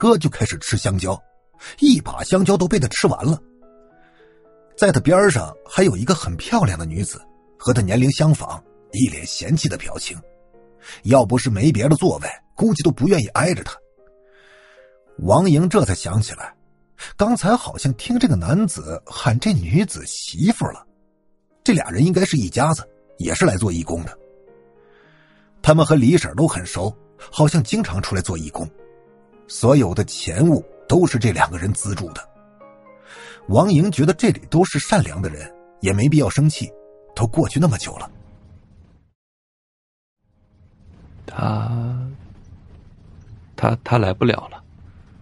哥就开始吃香蕉，一把香蕉都被他吃完了。在他边上还有一个很漂亮的女子，和他年龄相仿，一脸嫌弃的表情，要不是没别的座位，估计都不愿意挨着他。王莹这才想起来，刚才好像听这个男子喊这女子媳妇了，这俩人应该是一家子，也是来做义工的。他们和李婶都很熟，好像经常出来做义工，所有的钱物都是这两个人资助的。王莹觉得这里都是善良的人，也没必要生气，都过去那么久了。 他来不了了。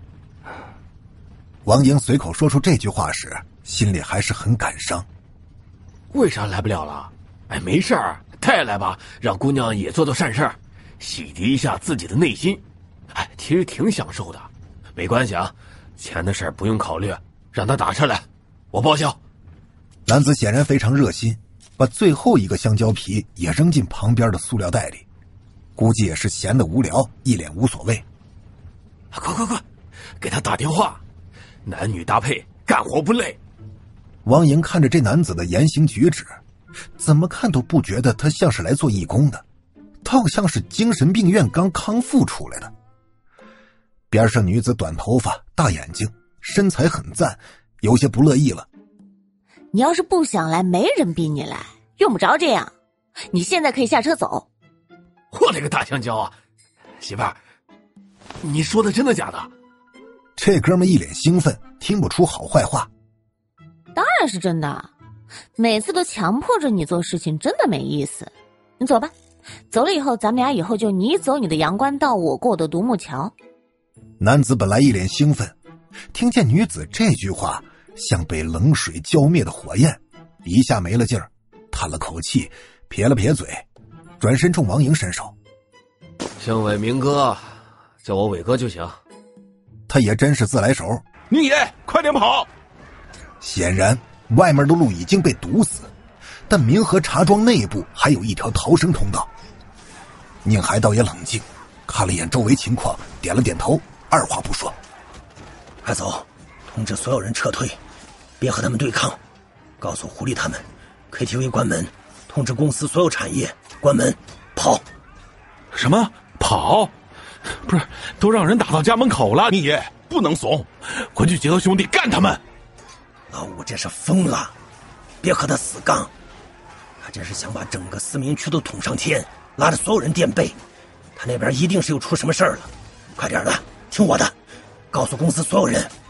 王莹随口说出这句话时，心里还是很感伤。 为啥来不了了？哎，没事儿，他也来吧，让姑娘也做做善事，洗涤一下自己的内心。哎，其实挺享受的。没关系啊，钱的事儿不用考虑，让他打车来，我报销。 男子显然非常热心，把最后一个香蕉皮也扔进旁边的塑料袋里，估计也是闲得无聊，一脸无所谓。 快，给他打电话，男女搭配，干活不累。 王莹看着这男子的言行举止，怎么看都不觉得他像是来做义工的，他好像是精神病院刚康复出来的。边上女子短头发，大眼睛，身材很赞，有些不乐意了。 你要是不想来，没人逼你来，用不着这样。你现在可以下车走。 我勒个大香蕉啊！媳妇儿，你说的真的假的？ 这哥们一脸兴奋，听不出好坏话。 当然是真的，每次都强迫着你做事情，真的没意思。你走吧，走了以后，咱们俩以后就你走你的阳关道，我过我的独木桥。 男子本来一脸兴奋，听见女子这句话，像被冷水浇灭的火焰，一下没了劲儿，叹了口气，撇了撇嘴，转身冲王莹伸手。 姓伟明哥，叫我伟哥就行。 他也真是自来熟。 宁爷，快点跑！ 显然外面的路已经被堵死，但明和茶庄内部还有一条逃生通道。宁海倒也冷静，看了一眼周围情况，点了点头，二话不说。 快走，通知所有人撤退，别和他们对抗。告诉狐狸他们 KTV 关门，通知公司所有产业关门，跑。 什么跑？不是，都让人打到家门口了，宁爷不能怂，回去结合兄弟干他们。 老五这是疯了，别和他死杠，他这是想把整个思明区都捅上天，拉着所有人垫背。他那边一定是又出什么事儿了，快点的，听我的，告诉公司所有人